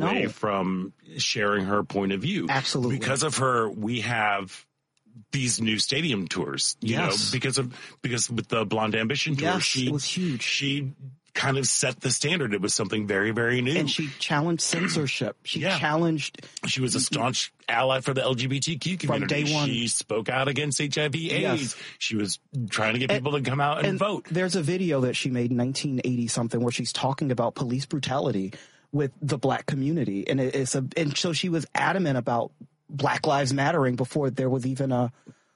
away from sharing her point of view. Absolutely. Because of her, we have these new stadium tours, you know, because with the Blonde Ambition tour, it was huge. She kind of set the standard. It was something very, very new. And she challenged censorship. She was a staunch ally for the LGBTQ community. From day one. She spoke out against HIV/AIDS. Yes. She was trying to get people to come out and vote. There's a video that she made in 1980 something where she's talking about police brutality with the black community. And so she was adamant about Black Lives Mattering before there was even a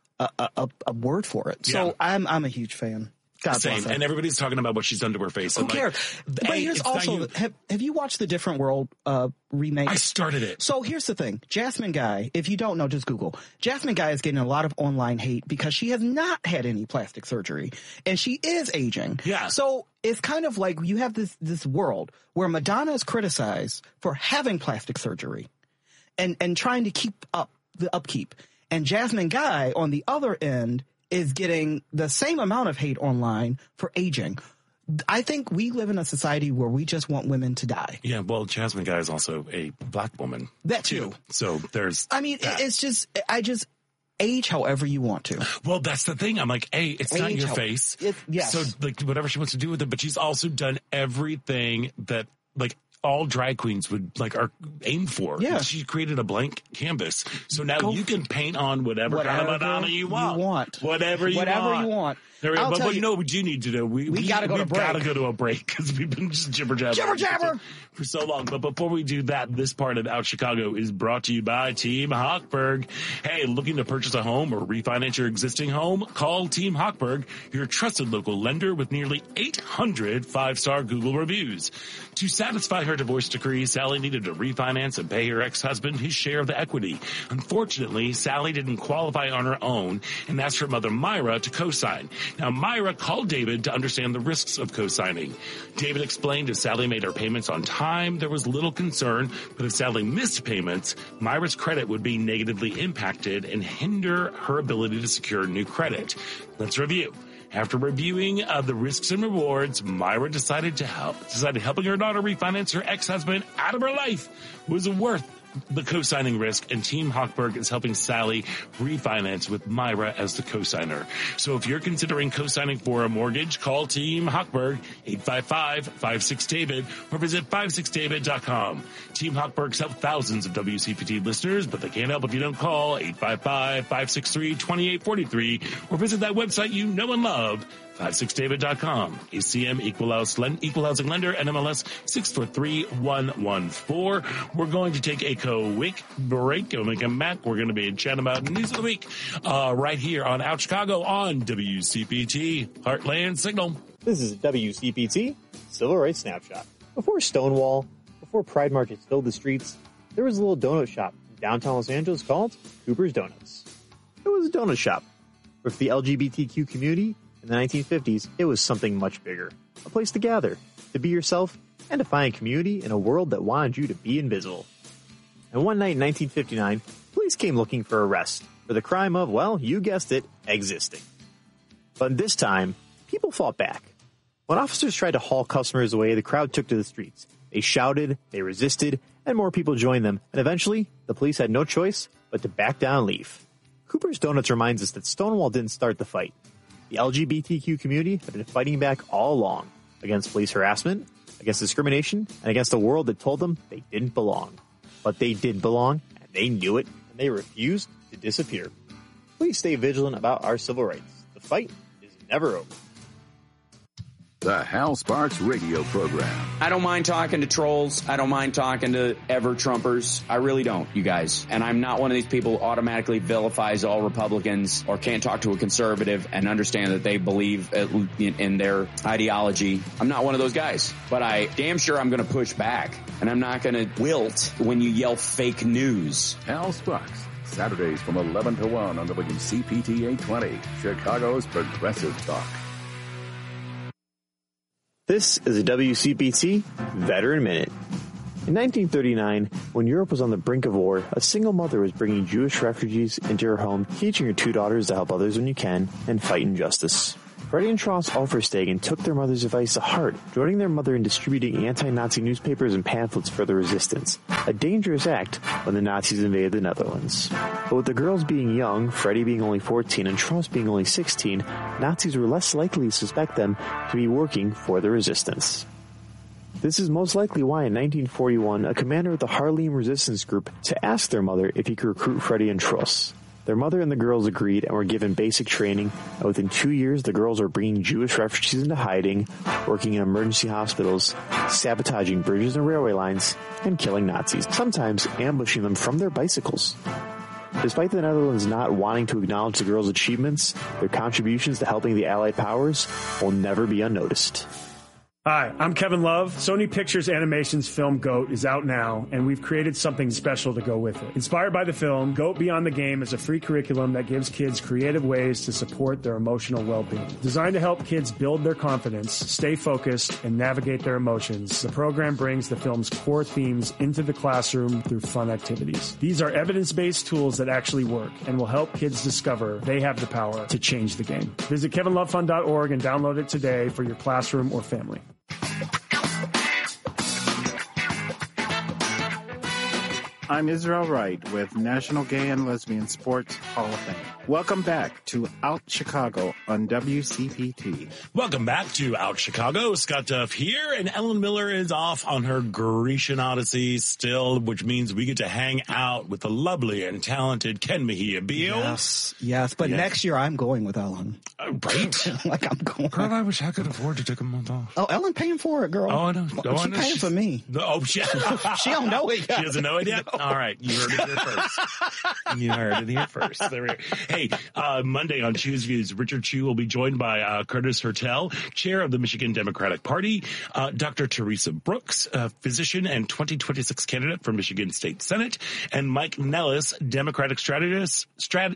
word for it. So I'm a huge fan. God Same. And everybody's talking about what she's done to her face. Who cares? But here's also, have you watched the Different World remake? I started it. So here's the thing. Jasmine Guy, if you don't know, just Google. Jasmine Guy is getting a lot of online hate because she has not had any plastic surgery. And she is aging. Yeah. So it's kind of like you have this world where Madonna is criticized for having plastic surgery and trying to keep up the upkeep. And Jasmine Guy, on the other end, is getting the same amount of hate online for aging. I think we live in a society where we just want women to die. Yeah, well, Jasmine Guy is also a black woman. That too. So there's it's just, age however you want to. Well, that's the thing. I'm like, hey, it's not your face. Yes. So like whatever she wants to do with it, but she's also done everything that like all drag queens would are aimed for. Yeah. She created a blank canvas. So now you can paint on whatever kind of Madonna you want. Whatever you want. But you know what you need to do? We got to go to break. Got to go to a break because we've been just jibber jabber for so long. But before we do that, this part of Out Chicago is brought to you by Team Hochberg. Hey, looking to purchase a home or refinance your existing home? Call Team Hochberg, your trusted local lender with nearly 800 5-star Google reviews. To satisfy her divorce decree, Sally needed to refinance and pay her ex-husband his share of the equity. Unfortunately, Sally didn't qualify on her own and asked her mother Myra to co-sign. Now, Myra called David to understand the risks of co-signing. David explained if Sally made her payments on time, there was little concern, but if Sally missed payments, Myra's credit would be negatively impacted and hinder her ability to secure new credit. Let's review. After reviewing the risks and rewards, Myra decided helping her daughter refinance her ex-husband out of her life was worth the co-signing risk, and Team Hochberg is helping Sally refinance with Myra as the co-signer. So if you're considering co-signing for a mortgage, call Team Hochberg 855-56-DAVID or visit 56david.com. Team Hochberg's helped thousands of WCPT listeners, but they can't help if you don't call 855-563-2843 or visit that website you know and love, 56david.com. ACM Equal Housing Lender, NMLS 643114. We're going to take a quick break. When we come back, we're going to be chatting about News of the Week right here on Out Chicago on WCPT Heartland Signal. This is WCPT Civil Rights Snapshot. Before Stonewall, before Pride marches filled the streets, there was a little donut shop in downtown Los Angeles called Cooper's Donuts. It was a donut shop. But for the LGBTQ community, in the 1950s, it was something much bigger. A place to gather, to be yourself, and to find community in a world that wanted you to be invisible. And one night in 1959, police came looking for arrest for the crime of, well, you guessed it, existing. But this time, people fought back. When officers tried to haul customers away, the crowd took to the streets. They shouted, they resisted, and more people joined them, and eventually, the police had no choice but to back down and leave. Cooper's Donuts reminds us that Stonewall didn't start the fight. The LGBTQ community had been fighting back all along against police harassment, against discrimination, and against a world that told them they didn't belong. But they did belong, and they knew it, and they refused to disappear. Please stay vigilant about our civil rights. The fight is never over. The Hal Sparks radio program. I don't mind talking to trolls. I don't mind talking to ever-Trumpers. I really don't, you guys. And I'm not one of these people who automatically vilifies all Republicans or can't talk to a conservative and understand that they believe in their ideology. I'm not one of those guys. But I damn sure I'm going to push back. And I'm not going to wilt when you yell fake news. Hal Sparks, Saturdays from 11 to 1 on WCPT 820, Chicago's Progressive Talk. This is a WCPT Veteran Minute. In 1939, when Europe was on the brink of war, a single mother was bringing Jewish refugees into her home, teaching her two daughters to help others when you can and fight injustice. Freddie and Tross Ulferstegen took their mother's advice to heart, joining their mother in distributing anti-Nazi newspapers and pamphlets for the resistance, a dangerous act when the Nazis invaded the Netherlands. But with the girls being young, Freddie being only 14 and Tross being only 16, Nazis were less likely to suspect them to be working for the resistance. This is most likely why in 1941, a commander of the Haarlem resistance group to ask their mother if he could recruit Freddie and Tross. Their mother and the girls agreed and were given basic training, and within 2 years the girls are bringing Jewish refugees into hiding, working in emergency hospitals, sabotaging bridges and railway lines, and killing Nazis, sometimes ambushing them from their bicycles. Despite the Netherlands not wanting to acknowledge the girls' achievements, their contributions to helping the Allied powers will never be unnoticed. Hi, I'm Kevin Love. Sony Pictures Animation's film GOAT is out now, and we've created something special to go with it. Inspired by the film, GOAT Beyond the Game is a free curriculum that gives kids creative ways to support their emotional well-being. Designed to help kids build their confidence, stay focused, and navigate their emotions, the program brings the film's core themes into the classroom through fun activities. These are evidence-based tools that actually work and will help kids discover they have the power to change the game. Visit kevinlovefund.org and download it today for your classroom or family. I'm Israel Wright with National Gay and Lesbian Sports Hall of Fame. Welcome back to Out Chicago on WCPT. Welcome back to Out Chicago. Scott Duff here, and Ellen Miller is off on her Grecian Odyssey still, which means we get to hang out with the lovely and talented Ken Mejia Beal. Yes. But next year I'm going with Ellen. Right? Like I'm going. Girl, I wish I could afford to take a month off. Oh, Ellen paying for it, girl. Oh, I know. She's paying for me. She don't know it yet. She doesn't know it yet? No. All right. You heard it here first. You heard it here first. There we go. Hey, Monday on Chew's Views, Richard Chew will be joined by Curtis Hertel, chair of the Michigan Democratic Party, Dr. Teresa Brooks, physician and 2026 candidate for Michigan State Senate, and Mike Nellis, Democratic strategist.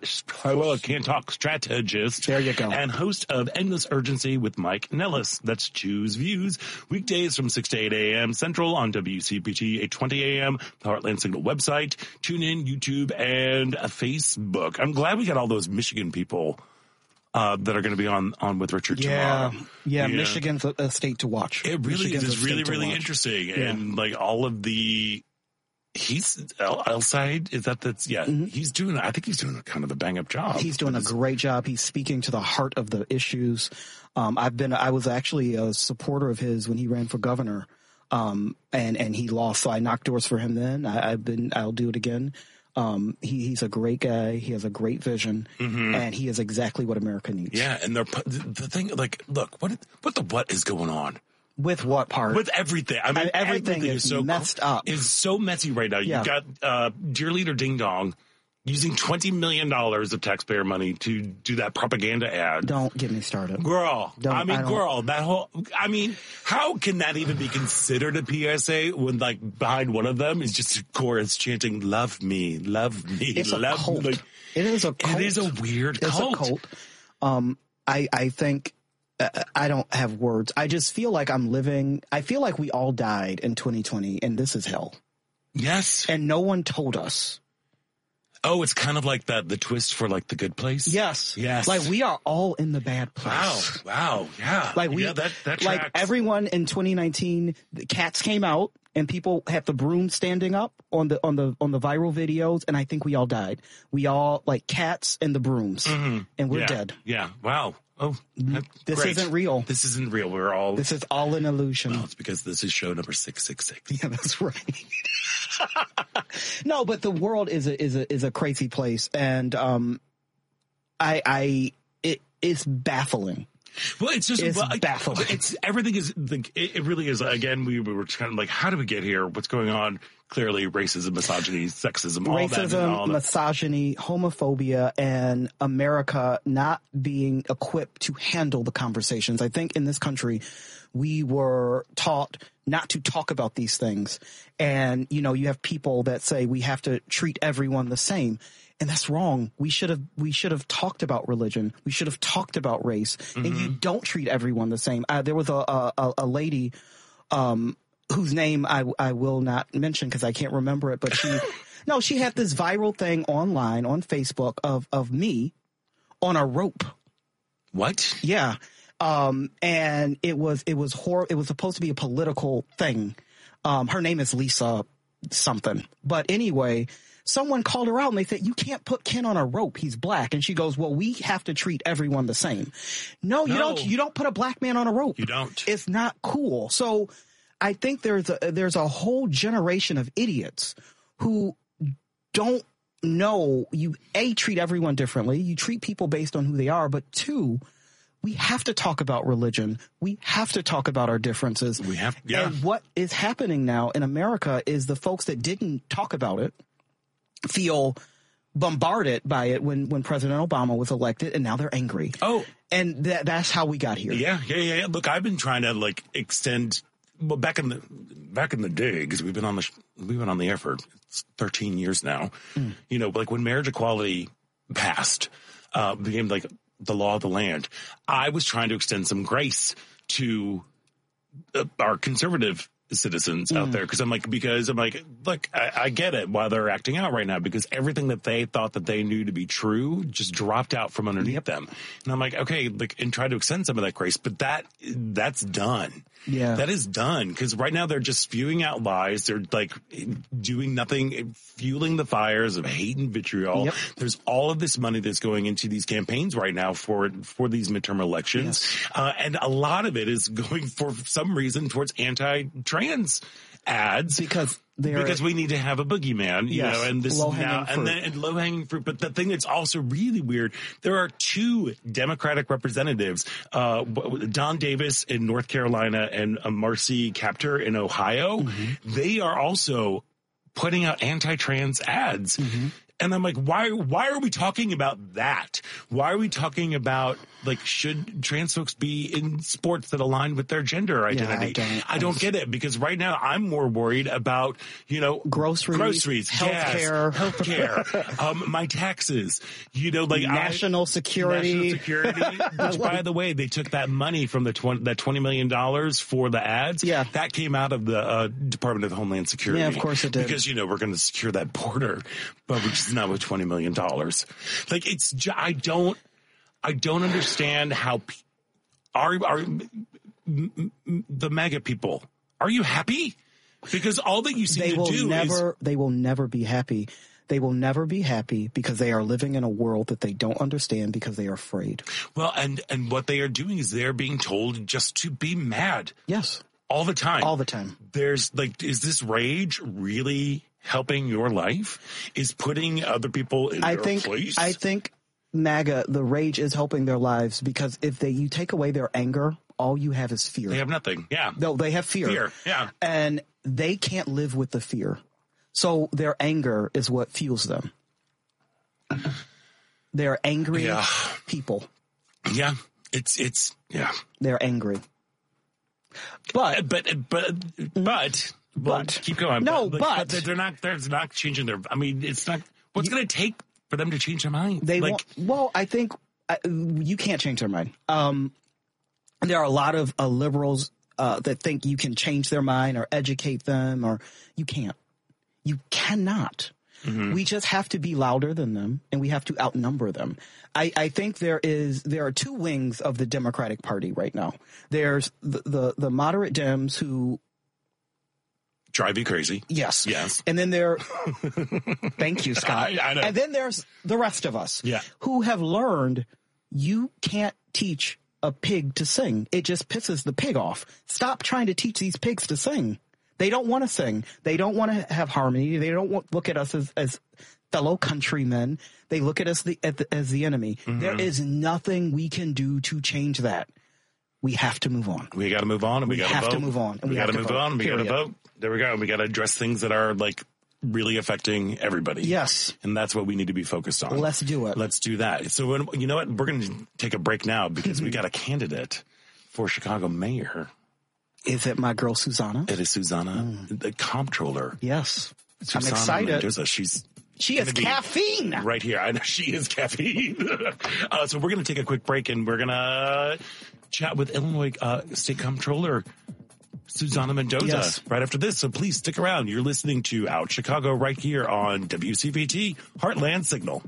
There you go. And host of Endless Urgency with Mike Nellis. That's Chew's Views. Weekdays from 6 to 8 a.m. Central on WCPT, 820 a.m., the Heartland Signal website, tune in, YouTube, and Facebook. I'm glad we got all those Michigan people that are going to be on with Richard tomorrow. Yeah, Michigan's a state to watch. It really is really interesting. Yeah. And like all of the... He's outside. He's doing. I think he's doing kind of a bang up job. He's doing a great job. He's speaking to the heart of the issues. I was actually a supporter of his when he ran for governor. And he lost. So I knocked doors for him then. I'll do it again. He's a great guy. He has a great vision, and he is exactly what America needs. Yeah. And the thing, like, look, what is going on? With what part? With everything. I mean, everything is so messed up. It's so messy right now. Yeah. You've got Dear Leader Ding Dong using $20 million of taxpayer money to do that propaganda ad. Don't get me started. Girl. How can that even be considered a PSA when, like, behind one of them is just a chorus chanting, love me, love me, it's love a cult. me. It is a cult. It is a weird cult. It's a cult. I think... I don't have words. I just feel like I feel like we all died in 2020 and this is hell. Yes. And no one told us. Oh, it's kind of like the twist for like The Good Place? Yes. Like we are all in the bad place. Wow. Yeah. Like that tracks. Like everyone in 2019, the Cats came out and people had the broom standing up on the viral videos, and I think we all died. We all like Cats and the brooms, and we're dead. Yeah. Wow. Oh, this isn't real. This isn't real. This is all an illusion. Well, it's because this is show number 666. Yeah, that's right. No, but the world is a crazy place, and it's baffling. Well, it's baffling. Everything is. It really is. Again, we were kind of like, how do we get here? What's going on? Clearly, racism, misogyny, sexism, all that. Misogyny, homophobia, and America not being equipped to handle the conversations. I think in this country, we were taught not to talk about these things. And, you have people that say we have to treat everyone the same. And that's wrong. We should have talked about religion. We should have talked about race. And you don't treat everyone the same. There was a lady, whose name I will not mention because I can't remember it, but she had this viral thing online on Facebook of me on a rope. What? Yeah. And it was horrible. It was supposed to be a political thing. Her name is Lisa something. But anyway, someone called her out and they said, you can't put Ken on a rope. He's black. And she goes, well, we have to treat everyone the same. No, you don't. You don't put a black man on a rope. You don't. It's not cool. So I think there's a whole generation of idiots who don't know you, A, treat everyone differently. You treat people based on who they are. But 2, we have to talk about religion. We have to talk about our differences. We have, yeah. And what is happening now in America is the folks that didn't talk about it feel bombarded by it when President Obama was elected, and now they're angry. Oh, and that's how we got here. Yeah. Look, I've been trying to extend. Well, back in the day, because we've been on the air for 13 years now. You know, like when marriage equality passed, became like the law of the land. I was trying to extend some grace to our conservative citizens out there, because I'm like, look, I get it why they're acting out right now, because everything that they thought that they knew to be true just dropped out from underneath them. And I'm like, okay, and try to extend some of that grace, but that's done. Yeah, that is done, because right now they're just spewing out lies. They're like doing nothing, fueling the fires of hate and vitriol. Yep. There's all of this money that's going into these campaigns right now for these midterm elections, and a lot of it is going for some reason towards anti-trans ads because we need to have a boogeyman, you know, and this now and low hanging fruit. But the thing that's also really weird, there are 2 Democratic representatives, Don Davis in North Carolina and Marcy Kaptur in Ohio. They are also putting out anti-trans ads. And I'm like, why are we talking about that? Why are we talking about, like, should trans folks be in sports that align with their gender identity? I don't get it, because right now I'm more worried about, you know, groceries, healthcare, my taxes, you know, like national security. Which, by the way, they took that money from that $20 million for the ads. Yeah, that came out of the Department of Homeland Security. Yeah, of course it did. Because, you know, we're going to secure that border, but which is not with $20 million. Like, it's, I don't understand how are the MAGA people, are you happy? Because all that you seem to do is they will never be happy. They will never be happy because they are living in a world that they don't understand because they are afraid. Well, and what they are doing is they're being told just to be mad. Yes. All the time. All the time. There's like, is this rage really helping your life? Is putting other people in their place? I think MAGA, the rage is helping their lives, because if you take away their anger, all you have is fear. They have nothing. Yeah. No, they have fear. Fear. Yeah. And they can't live with the fear. So their anger is what fuels them. They're angry people. Yeah. It's They're angry. But keep going. No, but they're not changing their, I mean, it's not, what's going to take for them to change their mind? I think you can't change their mind. There are a lot of liberals that think you can change their mind or educate them, or you can't. You cannot. Mm-hmm. We just have to be louder than them, and we have to outnumber them. I think there are 2 wings of the Democratic Party right now. There's the moderate Dems who drive you crazy. Yes. And then thank you, Scott. I know. And then there's the rest of us who have learned you can't teach a pig to sing. It just pisses the pig off. Stop trying to teach these pigs to sing. They don't want to sing. They don't want to have harmony. They don't look at us as fellow countrymen. They look at us as the enemy. Mm-hmm. There is nothing we can do to change that. We have to move on. We got to move on, and we got to vote. We have to move on. We got to move on, and we got to vote. There we go. We got to address things that are like really affecting everybody. Yes. And that's what we need to be focused on. Let's do it. Let's do that. So you know what? We're going to take a break now because we got a candidate for Chicago mayor. Is it my girl, Susanna? It is Susanna, the comptroller. Yes. Susanna I'm excited. Mendoza. She is caffeine. Right here. I know she is caffeine. So we're going to take a quick break, and we're going to chat with Illinois State Comptroller Susanna Mendoza right after this. So please stick around. You're listening to Out Chicago right here on WCPT Heartland Signal.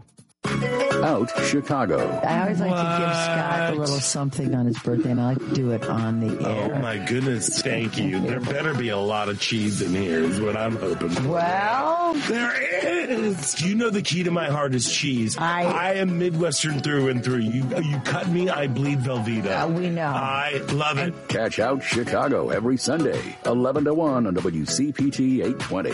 Out Chicago. I always like to give Scott a little something on his birthday, and I like to do it on the air. Oh, my goodness. Thank you. There better be a lot of cheese in here is what I'm hoping for. Well, there is. You know the key to my heart is cheese. I am Midwestern through and through. You cut me, I bleed Velveeta. We know. I love it. Catch Out Chicago every Sunday, 11 to 1 on WCPT 820.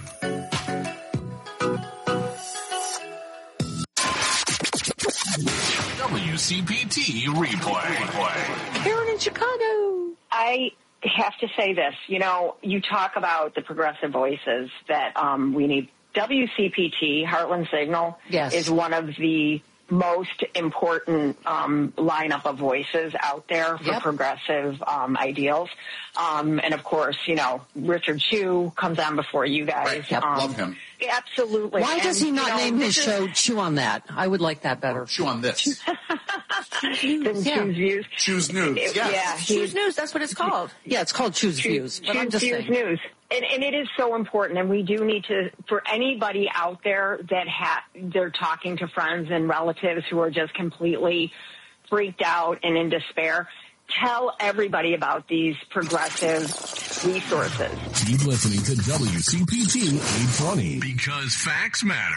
WCPT replay. Karen in Chicago. I have to say this. You know, you talk about the progressive voices that we need. WCPT, Heartland Signal, is one of the most important lineup of voices out there for progressive ideals. And, of course, you know, Richard Chew comes on before you guys. Right. Love him. Absolutely. Why does he not name his show Chew on That? I would like that better. Chew on this. Chew's Views. Chew's News. Chew's News, that's what it's called. Yeah, it's called Chew's Views. But I'm just saying. News. And it is so important, and we do need to, for anybody out there that they're talking to friends and relatives who are just completely freaked out and in despair, tell everybody about these progressive resources. Keep listening to WCPT 820 because facts matter.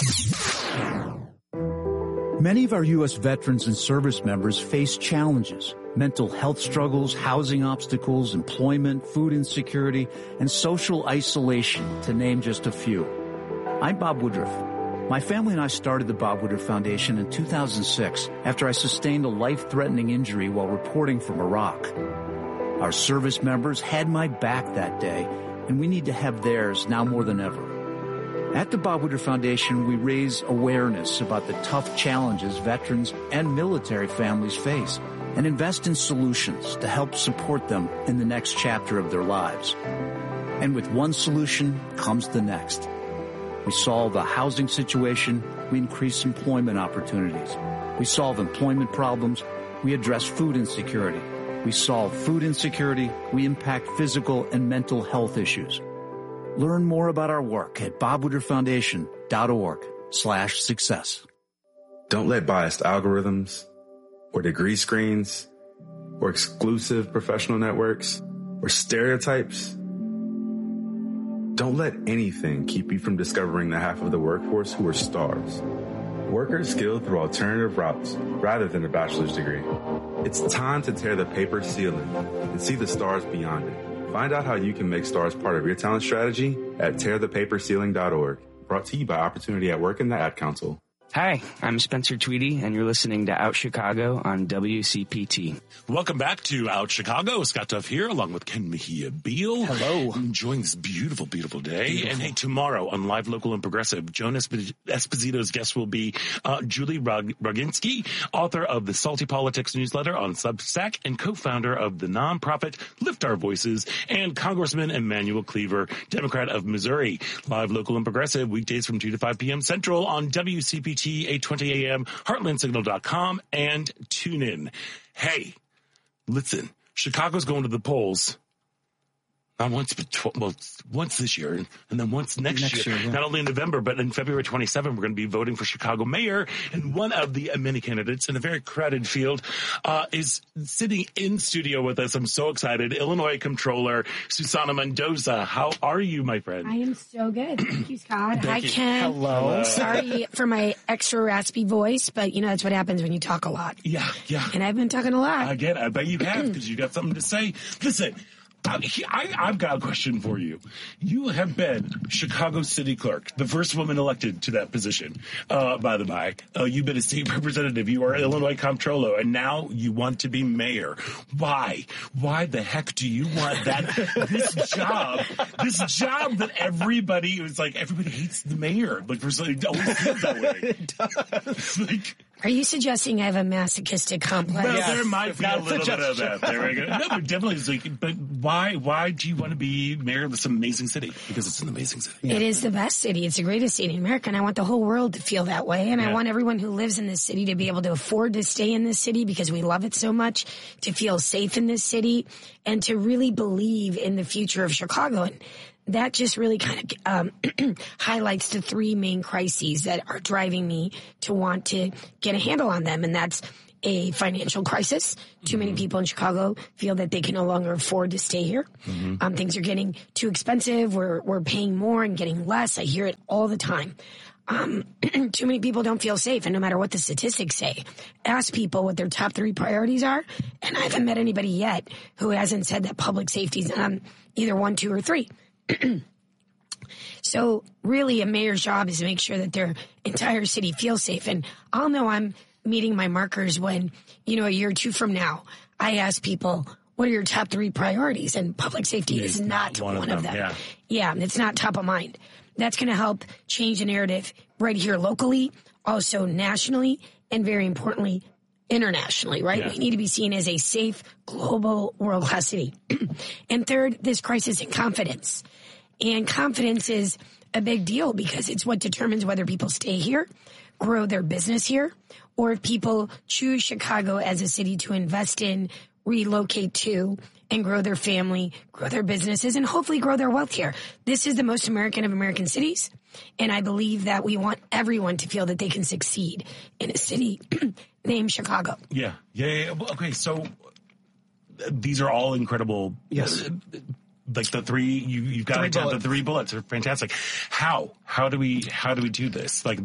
Many of our U.S. veterans and service members face challenges: mental health struggles, housing obstacles, employment, food insecurity, and social isolation, to name just a few. I'm Bob Woodruff. My family and I started the Bob Woodruff Foundation in 2006 after I sustained a life-threatening injury while reporting from Iraq. Our service members had my back that day, and we need to have theirs now more than ever. At the Bob Woodruff Foundation, we raise awareness about the tough challenges veterans and military families face and invest in solutions to help support them in the next chapter of their lives. And with one solution comes the next. We solve the housing situation, we increase employment opportunities. We solve employment problems, we address food insecurity. We solve food insecurity, we impact physical and mental health issues. Learn more about our work at bobwoodrufffoundation.org/success. Don't let biased algorithms or degree screens or exclusive professional networks or stereotypes, don't let anything keep you from discovering the half of the workforce who are stars. Workers skilled through alternative routes rather than a bachelor's degree. It's time to tear the paper ceiling and see the stars beyond it. Find out how you can make stars part of your talent strategy at tearthepaperceiling.org. Brought to you by Opportunity at Work and the Ad Council. Hi, I'm Spencer Tweedy, and you're listening to Out Chicago on WCPT. Welcome back to Out Chicago. Scott Duff here, along with Ken Mejia Beal. Hello. Enjoying this beautiful, beautiful day. Beautiful. And hey, tomorrow on Live, Local, and Progressive, Joan Esposito's guest will be Julie Roginski, author of the Salty Politics newsletter on Substack and co-founder of the nonprofit Lift Our Voices, and Congressman Emanuel Cleaver, Democrat of Missouri. Live, Local, and Progressive, weekdays from 2 to 5 p.m. Central on WCPT 820 AM, heartlandsignal.com, and tune in. Hey, listen, Chicago's going to the polls. Not once, but once this year, and then once next year. Yeah. Not only in November, but in February 27, we're going to be voting for Chicago mayor. And one of the many candidates in a very crowded field is sitting in studio with us. I'm so excited. Illinois Comptroller Susana Mendoza. How are you, my friend? I am so good. Thank you, Scott. Hi, Ken. Hello. Sorry for my extra raspy voice, but you know that's what happens when you talk a lot. Yeah. And I've been talking a lot. I get it. I bet you have, because you got something to say. Listen. I've got a question for you. You have been Chicago City Clerk, the first woman elected to that position, by the by. You've been a state representative. You are Illinois Comptroller, and now you want to be mayor. Why? Why the heck do you want this job that everybody hates the mayor. Like, it always feels that way. It does. Are you suggesting I have a masochistic complex? Well, there might be a little bit of that. There we go. No, but definitely, but why do you want to be mayor of this amazing city? Because it's an amazing city. Yeah. It is the best city. It's the greatest city in America, and I want the whole world to feel that way. And I want everyone who lives in this city to be able to afford to stay in this city because we love it so much, to feel safe in this city, and to really believe in the future of Chicago. And that just really kind of highlights the three main crises that are driving me to want to get a handle on them. And that's a financial crisis. Too many people in Chicago feel that they can no longer afford to stay here. Things are getting too expensive. We're paying more and getting less. I hear it all the time. Too many people don't feel safe, and no matter what the statistics say, ask people what their top three priorities are, and I haven't met anybody yet who hasn't said that public safety is either 1, 2, or 3. So really a mayor's job is to make sure that their entire city feels safe, and I'll know I'm meeting my markers when, a year or two from now, I ask people, what are your top 3 priorities? And public safety is not one of them. Yeah, it's not top of mind. That's going to help change the narrative right here locally, also nationally, and very importantly, internationally, right? We need to be seen as a safe, global, world-class city. And third, this crisis in confidence. And confidence is a big deal because it's what determines whether people stay here, grow their business here, or if people choose Chicago as a city to invest in, relocate to, and grow their family, grow their businesses, and hopefully grow their wealth here. This is the most American of American cities, and I believe that we want everyone to feel that they can succeed in a city named Chicago. Yeah. Okay, so these are all incredible. Yes. Like the 3, you've got to tell the 3 bullets are fantastic. How do we do this? Like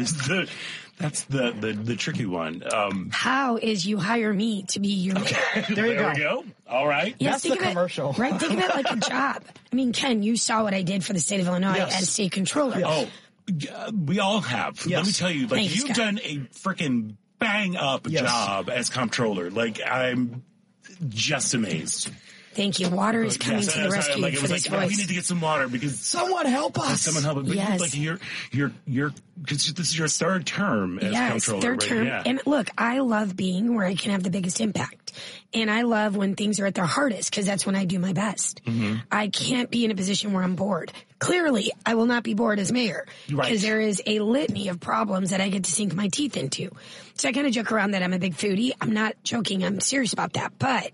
that's the tricky one. How is you hire me to be your mayor? There we go. All right. Yes, that's the commercial. Right. Think of it like a job. I mean, Ken, you saw what I did for the state of Illinois as state controller. Oh, we all have. Let me tell you, you've done a freaking bang up job as comptroller. Like, I'm just amazed. Thank you. Water is coming to the rescue for this voice. We need to get some water because someone help us. Someone help us. But you're because this is your 3rd term as comptroller. Yes, 3rd term. Yeah. And look, I love being where I can have the biggest impact, and I love when things are at their hardest because that's when I do my best. I can't be in a position where I'm bored. Clearly, I will not be bored as mayor because there is a litany of problems that I get to sink my teeth into. So I kind of joke around that I'm a big foodie. I'm not joking. I'm serious about that, but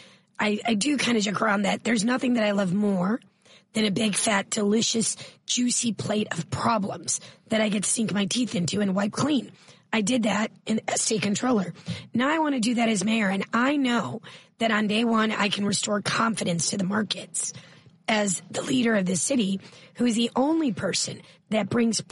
I do kind of joke around that there's nothing that I love more than a big, fat, delicious, juicy plate of problems that I get to sink my teeth into and wipe clean. I did that as state controller. Now I want to do that as mayor, and I know that on day one I can restore confidence to the markets as the leader of this city, who is the only person that brings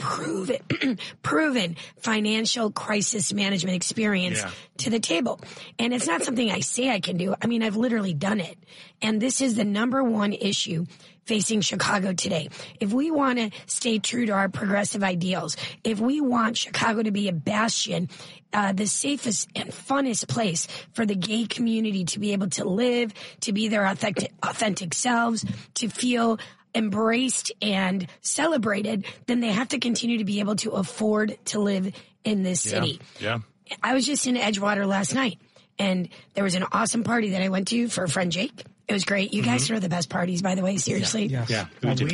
proven financial crisis management experience to the table. And it's not something I say I can do. I mean, I've literally done it. And this is the number one issue facing Chicago today. If we want to stay true to our progressive ideals, if we want Chicago to be a bastion, the safest and funnest place for the gay community to be able to live, to be their authentic selves, to feel embraced and celebrated, then they have to continue to be able to afford to live in this city. Yeah. I was just in Edgewater last night, and there was an awesome party that I went to for a friend Jake. It was great. You guys throw the best parties, by the way, seriously. Yeah. Well, we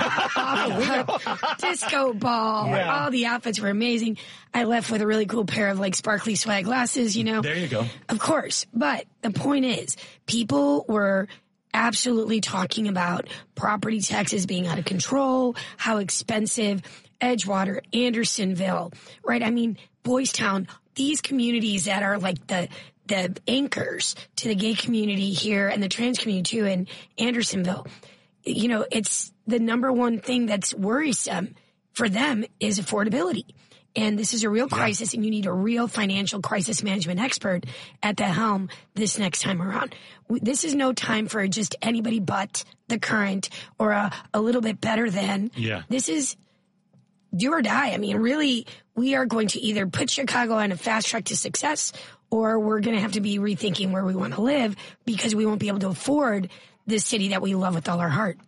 know. Disco ball. Yeah. All the outfits were amazing. I left with a really cool pair of sparkly swag glasses, There you go. Of course. But the point is, people were absolutely talking about property taxes being out of control, how expensive Edgewater, Andersonville, right? I mean, Boys Town, these communities that are like the anchors to the gay community here and the trans community too in Andersonville. It's the number one thing that's worrisome for them is affordability. And this is a real crisis, and you need a real financial crisis management expert at the helm this next time around. This is no time for just anybody but the current or a little bit better than. Yeah. This is do or die. I mean, really, we are going to either put Chicago on a fast track to success, or we're going to have to be rethinking where we want to live because we won't be able to afford this city that we love with all our heart.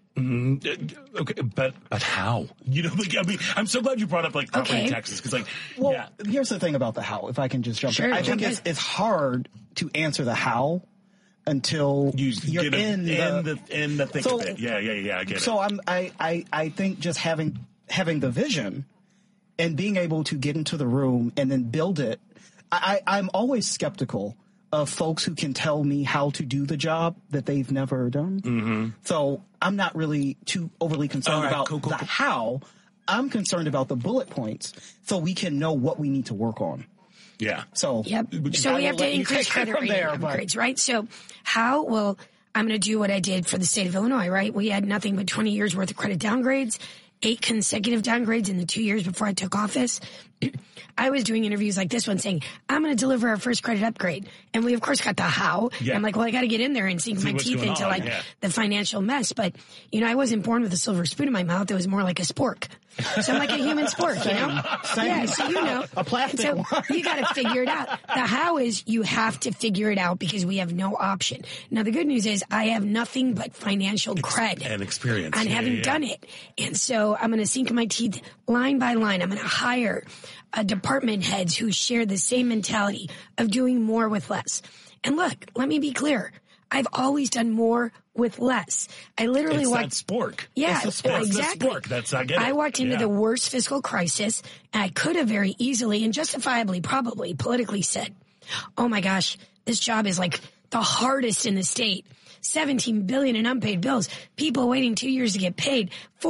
Okay, but how? I'm so glad you brought up property taxes because here's the thing about the how. If I can just jump in, I think it's hard to answer the how until you're in the thick of it. Yeah, I get it. So I think just having the vision and being able to get into the room and then build it. I'm always skeptical of folks who can tell me how to do the job that they've never done. Mm-hmm. So I'm not really too overly concerned about the how. I'm concerned about the bullet points so we can know what we need to work on. Yeah. So, so we have to increase credit rating upgrades, right? So how? Well, I'm going to do what I did for the state of Illinois, right? We had nothing but 20 years worth of credit downgrades, 8 consecutive downgrades in the 2 years before I took office. I was doing interviews like this one saying, I'm going to deliver our first credit upgrade. And we, of course, got the how. Yeah. I'm like, well, I got to get in there and sink my teeth into the financial mess. But, I wasn't born with a silver spoon in my mouth. It was more like a spork. So I'm like a human spork, Same. Yeah, so a plastic one. You got to figure it out. The how is you have to figure it out because we have no option. Now, the good news is I have nothing but financial cred. And experience. On having done it. And so I'm going to sink my teeth line by line. I'm going to hire department heads who share the same mentality of doing more with less. And look, let me be clear. I've always done more with less. I literally walked. It's that spork. Yeah, it's the spork. Exactly. The spork. That's, I get it. I walked into the worst fiscal crisis, and I could have very easily and justifiably, probably politically said, "Oh my gosh, this job is like the hardest in the state. $17 billion in unpaid bills. People waiting 2 years to get paid.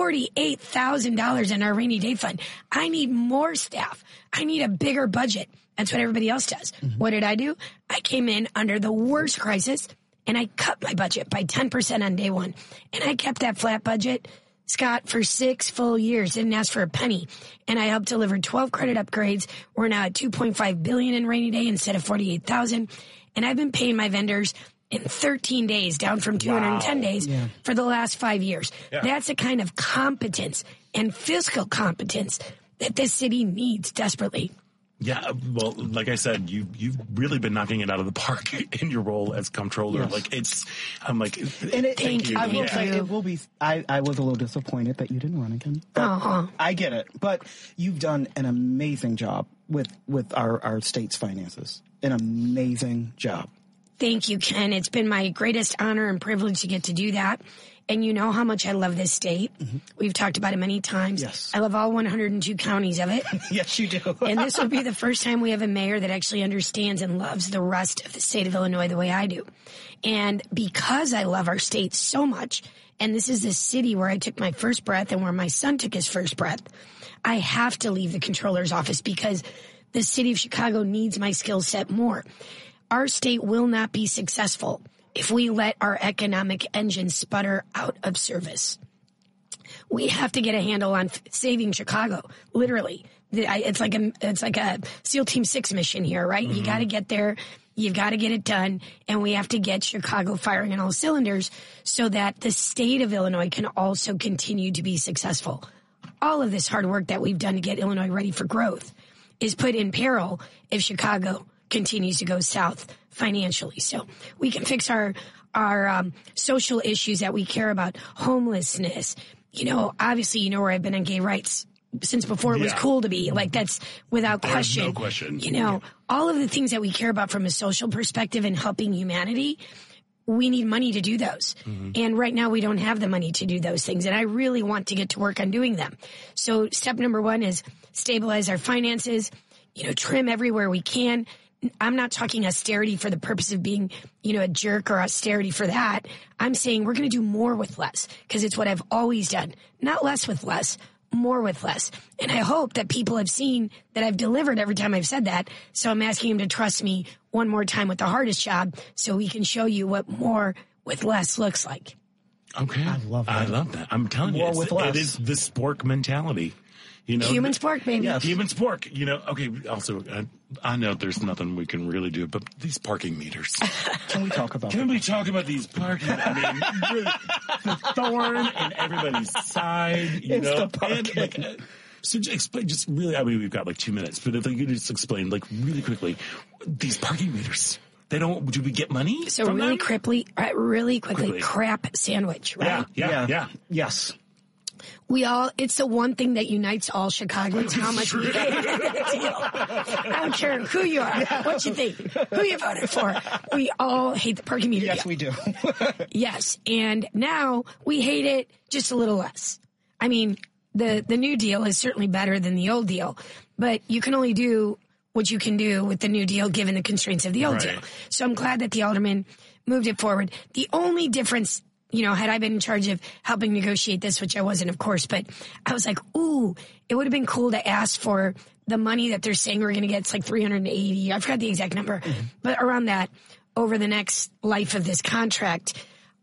$48,000 in our rainy day fund. I need more staff. I need a bigger budget." That's what everybody else does. Mm-hmm. What did I do? I came in under the worst crisis. And I cut my budget by 10% on day one. And I kept that flat budget, Scott, for 6 full years. Didn't ask for a penny. And I helped deliver 12 credit upgrades. We're now at $2.5 billion in rainy day instead of $48,000. And I've been paying my vendors in 13 days, down from 210 days for the last 5 years. Yeah. That's the kind of competence and fiscal competence that this city needs desperately. Yeah, well, like I said, you've really been knocking it out of the park in your role as comptroller. Yes. Thank you. I will say it will be. I was a little disappointed that you didn't run again. I get it, but you've done an amazing job with our state's finances. An amazing job. Thank you, Ken. It's been my greatest honor and privilege to get to do that. And you know how much I love this state. Mm-hmm. We've talked about it many times. Yes. I love all 102 counties of it. Yes, you do. And this will be the first time we have a mayor that actually understands and loves the rest of the state of Illinois the way I do. And because I love our state so much, and this is the city where I took my first breath and where my son took his first breath, I have to leave the controller's office because the city of Chicago needs my skill set more. Our state will not be successful if we let our economic engine sputter out of service. We have to get a handle on saving Chicago, literally. It's like a SEAL Team 6 mission here, right? Mm-hmm. You got to get there. You've got to get it done. And we have to get Chicago firing on all cylinders so that the state of Illinois can also continue to be successful. All of this hard work that we've done to get Illinois ready for growth is put in peril if Chicago continues to go south financially. So we can fix our social issues that we care about, homelessness. Obviously, where I've been on gay rights since before it was cool to be. Like, that's without question. No question. All of the things that we care about from a social perspective and helping humanity, we need money to do those. Mm-hmm. And right now we don't have the money to do those things. And I really want to get to work on doing them. So step number 1 is stabilize our finances, trim everywhere we can. I'm not talking austerity for the purpose of being, a jerk or austerity for that. I'm saying we're going to do more with less because it's what I've always done. Not less with less, more with less. And I hope that people have seen that I've delivered every time I've said that. So I'm asking them to trust me one more time with the hardest job so we can show you what more with less looks like. Okay. I love that. I'm telling you, it is the spork mentality. Human spork, baby. Yes. Human spork. Okay. Also, I know there's nothing we can really do, but these parking meters. Can we talk about these parking? Really, the thorn in everybody's side. The parking. So explain, just really. We've got like 2 minutes, but if you could just explain, like, really quickly, these parking meters. Do we get money? So from really them? really quickly, crap sandwich, right? Yeah. Yes. It's the one thing that unites all Chicagoans, how much we hate the deal. I don't care who you are, what you think, who you voted for. We all hate the parking meter deal. Yes, we do. Yes, and now we hate it just a little less. I mean, the new deal is certainly better than the old deal, but you can only do what you can do with the new deal given the constraints of the old deal. So I'm glad that the alderman moved it forward. The only difference, had I been in charge of helping negotiate this, which I wasn't, of course, but I was like, ooh, it would have been cool to ask for the money that they're saying we're going to get. It's like 380. I forgot the exact number, but around that over the next life of this contract,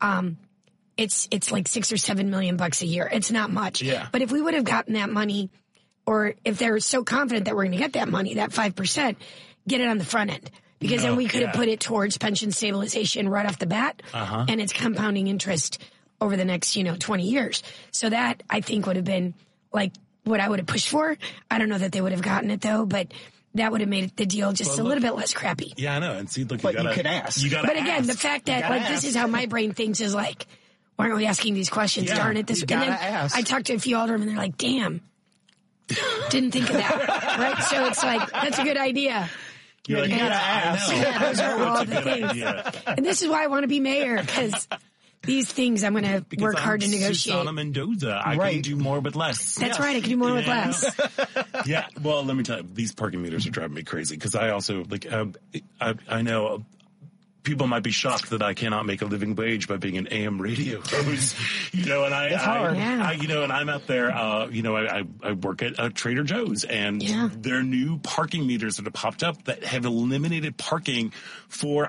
it's like $6 or $7 million a year. It's not much. Yeah. But if we would have gotten that money, or if they're so confident that we're going to get that money, that 5%, get it on the front end. Because then we could have put it towards pension stabilization right off the bat, and it's compounding interest over the next, 20 years. So that, I think, would have been like what I would have pushed for. I don't know that they would have gotten it, though, but that would have made the deal just a little bit less crappy. Yeah, I know. And see, look, you can ask. But again, the fact that, this is how my brain thinks is like, why aren't we asking these questions? Yeah, darn it. And then ask. I talked to a few aldermen, and they're like, damn, didn't think of that. Right? So it's like, that's a good idea. You gotta ask. Yeah, those are all the things. Idea. And this is why I want to be mayor, because these things I'm going to work hard to negotiate. Susana Mendoza. I can do more with less. That's right. I can do more with less. Yeah. Well, let me tell you, these parking meters are driving me crazy because I also, I know people might be shocked that I cannot make a living wage by being an AM radio host, and it's hard. And I'm out there, I work at Trader Joe's, and there are new parking meters that have popped up that have eliminated parking for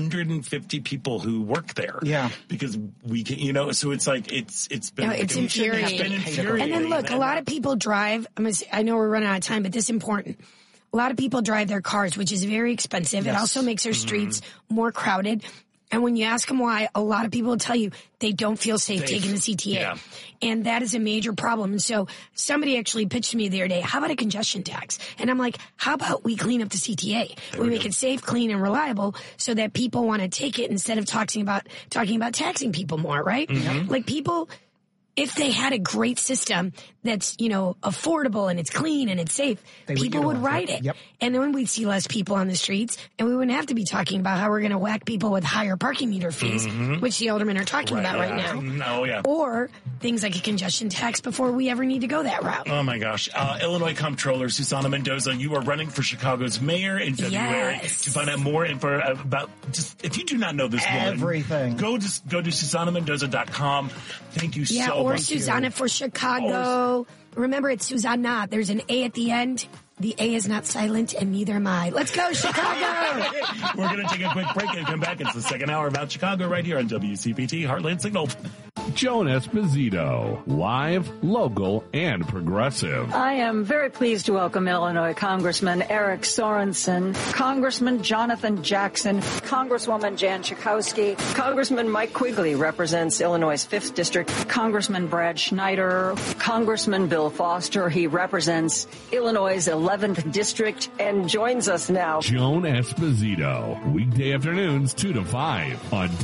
150 people who work there. Yeah. Because we can, so it's like, it's been, it's infuriating. And then look, a lot of people drive, I know we're running out of time, but this is important. A lot of people drive their cars, which is very expensive. Yes. It also makes our streets more crowded. And when you ask them why, a lot of people will tell you they don't feel safe taking the CTA. Yeah. And that is a major problem. And so somebody actually pitched to me the other day, how about a congestion tax? And I'm like, how about we clean up the CTA? We make it safe, clean, and reliable so that people want to take it instead of talking about taxing people more, right? Mm-hmm. Like people, if they had a great system that's, affordable and it's clean and it's safe, people would ride it. Yep. And then we'd see less people on the streets, and we wouldn't have to be talking about how we're going to whack people with higher parking meter fees, which the aldermen are talking about right now. Oh, yeah. Or things like a congestion tax before we ever need to go that route. Oh, my gosh. Illinois Comptroller Susana Mendoza, you are running for Chicago's mayor in February. To find out more info about, if you do not know this woman, go to SusanaMendoza.com. Thank you so much. Or Susanna for Chicago. Remember, it's Susanna. There's an A at the end. The A is not silent, and neither am I. Let's go, Chicago! We're going to take a quick break and come back. It's the second hour about Chicago right here on WCPT Heartland Signal. Joan Esposito, live, local, and progressive. I am very pleased to welcome Illinois Congressman Eric Sorensen, Congressman Jonathan Jackson, Congresswoman Jan Schakowsky, Congressman Mike Quigley represents Illinois' 5th District, Congressman Brad Schneider, Congressman Bill Foster. He represents Illinois' 11th District and joins us now. Joan Esposito, weekday afternoons 2 to 5 on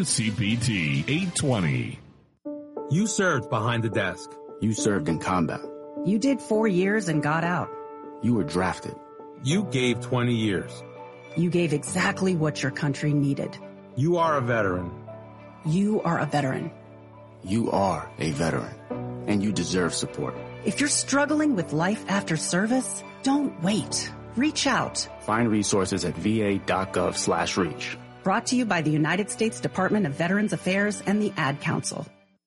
WCPT 820. You served behind the desk. You served in combat. You did 4 years and got out. You were drafted. You gave 20 years. You gave exactly what your country needed. You are a veteran. You are a veteran. You are a veteran, and you deserve support. If you're struggling with life after service, don't wait. Reach out. Find resources at va.gov/reach. Brought to you by the United States Department of Veterans Affairs and the Ad Council.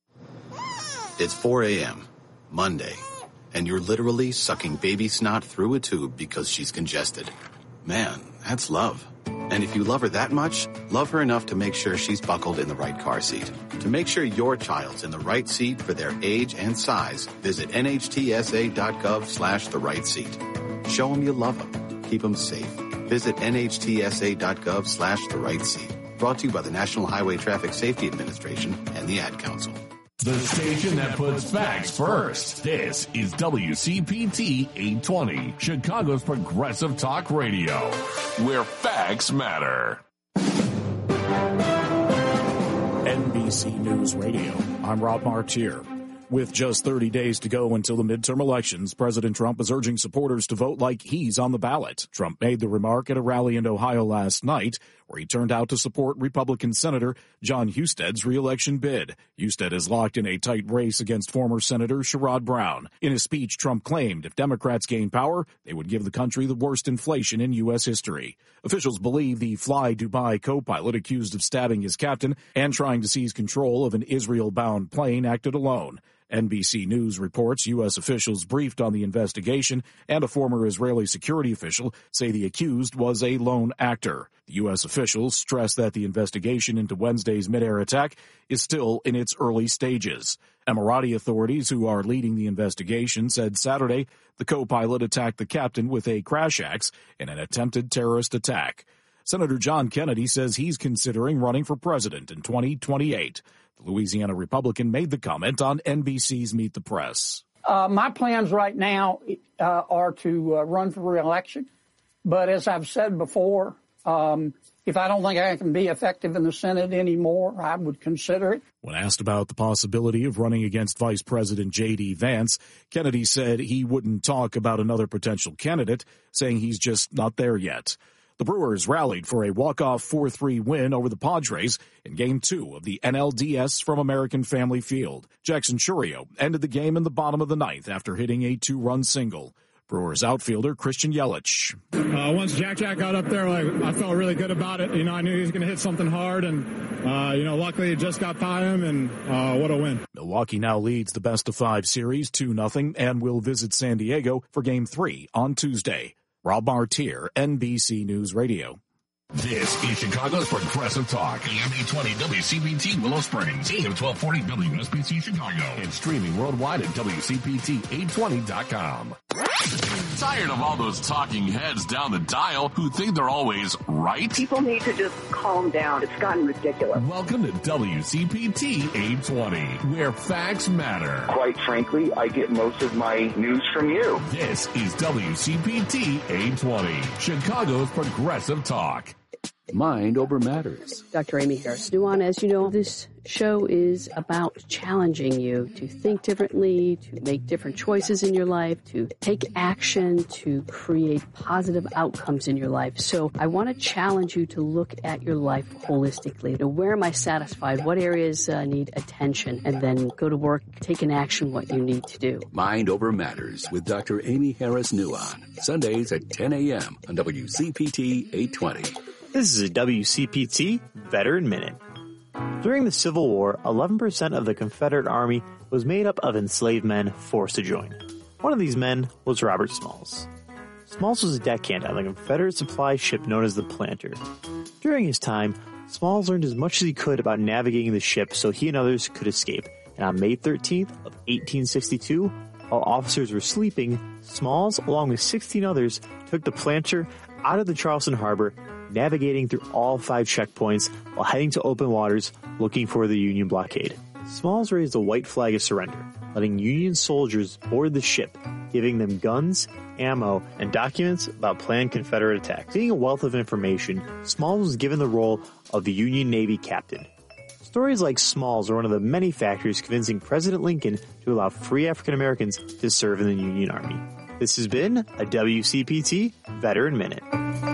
It's 4 a.m., Monday, and you're literally sucking baby snot through a tube because she's congested. Man, that's love. And if you love her that much, love her enough to make sure she's buckled in the right car seat. To make sure your child's in the right seat for their age and size, visit nhtsa.gov/the right seat. Show them you love them. Keep them safe. Visit nhtsa.gov/the right seat. Brought to you by the National Highway Traffic Safety Administration and the Ad Council. The station that puts facts first. This is WCPT 820, Chicago's progressive talk radio, where facts matter. NBC News Radio. I'm Rob Martier. With just 30 days to go until the midterm elections, President Trump is urging supporters to vote like he's on the ballot. Trump made the remark at a rally in Ohio last night, where he turned out to support Republican Senator John Husted's reelection bid. Husted is locked in a tight race against former Senator Sherrod Brown. In his speech, Trump claimed if Democrats gain power, they would give the country the worst inflation in U.S. history. Officials believe the Fly Dubai co-pilot accused of stabbing his captain and trying to seize control of an Israel-bound plane acted alone. NBC News reports U.S. officials briefed on the investigation, and a former Israeli security official say the accused was a lone actor. The U.S. officials stress that the investigation into Wednesday's mid-air attack is still in its early stages. Emirati authorities who are leading the investigation said Saturday the co-pilot attacked the captain with a crash axe in an attempted terrorist attack. Senator John Kennedy says he's considering running for president in 2028. The Louisiana Republican made the comment on NBC's Meet the Press. My plans right now are to run for re-election. But as I've said before, if I don't think I can be effective in the Senate anymore, I would consider it. When asked about the possibility of running against Vice President J.D. Vance, Kennedy said he wouldn't talk about another potential candidate, saying he's just not there yet. The Brewers rallied for a walk-off 4-3 win over the Padres in Game 2 of the NLDS from American Family Field. Jackson Chourio ended the game in the bottom of the ninth after hitting a 2-run single. Brewers outfielder Christian Yelich. Once Jack got up there, I felt really good about it. I knew he was going to hit something hard, and, luckily it just got by him, and what a win. Milwaukee now leads the best-of-5 series 2-0 and will visit San Diego for Game 3 on Tuesday. Rob Martier, NBC News Radio. This is Chicago's Progressive Talk. AM 820 WCPT Willow Springs. AM 1240 WSBC Chicago. And streaming worldwide at WCPT820.com. Tired of all those talking heads down the dial who think they're always right? People need to just calm down. It's gotten ridiculous. Welcome to WCPT 820, where facts matter. Quite frankly, I get most of my news from you. This is WCPT 820, Chicago's Progressive Talk. Mind Over Matters. Dr. Amy Harris Nuwan, as you know, this show is about challenging you to think differently, to make different choices in your life, to take action, to create positive outcomes in your life. So I want to challenge you to look at your life holistically. To where am I satisfied? What areas need attention? And then go to work, take an action what you need to do. Mind Over Matters with Dr. Amy Harris Nuwan. Sundays at 10 a.m. on WCPT 820. This is a WCPT Veteran Minute. During the Civil War, 11% of the Confederate Army was made up of enslaved men forced to join. One of these men was Robert Smalls. Smalls was a deckhand on the Confederate supply ship known as the Planter. During his time, Smalls learned as much as he could about navigating the ship so he and others could escape. And on May 13th of 1862, while officers were sleeping, Smalls, along with 16 others, took the Planter out of the Charleston harbor, navigating through all 5 checkpoints while heading to open waters looking for the Union blockade. Smalls raised a white flag of surrender, letting Union soldiers board the ship, giving them guns, ammo, and documents about planned Confederate attacks. Being a wealth of information, Smalls was given the role of the Union Navy captain. Stories like Smalls are one of the many factors convincing President Lincoln to allow free African Americans to serve in the Union Army. This has been a WCPT Veteran Minute.